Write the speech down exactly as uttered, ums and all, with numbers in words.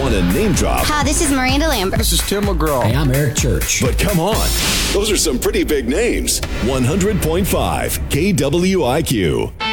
want to name drop. Hi, this is Miranda Lambert. This is Tim McGraw. Hey, I'm Eric Church. But come on, those are some pretty big names. one hundred point five K W I Q.